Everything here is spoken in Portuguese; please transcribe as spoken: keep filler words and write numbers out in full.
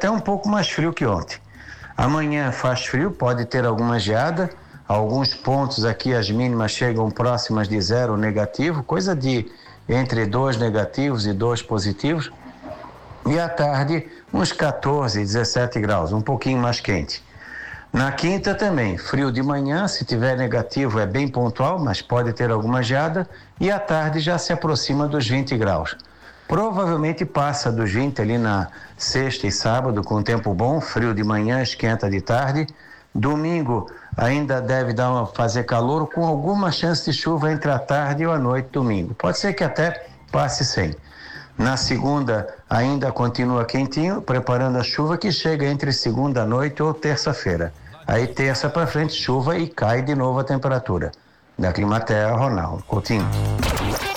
até um pouco mais frio que ontem. Amanhã faz frio, pode ter alguma geada. Alguns pontos aqui as mínimas chegam próximas de zero negativo, coisa de entre dois negativos e dois positivos. E à tarde, uns quatorze, dezessete graus, um pouquinho mais quente. Na quinta também, frio de manhã, se tiver negativo é bem pontual, mas pode ter alguma geada. E à tarde já se aproxima dos vinte graus. Provavelmente passa dos vinte ali na sexta e sábado, com tempo bom, frio de manhã, esquenta de tarde. Domingo ainda deve dar uma, fazer calor, com alguma chance de chuva entre a tarde e a noite domingo. Pode ser que até passe sem. Na segunda ainda continua quentinho, preparando a chuva que chega entre segunda noite ou terça-feira. Aí terça para frente chuva e cai de novo a temperatura. Da Climaterra, Ronaldo Coutinho.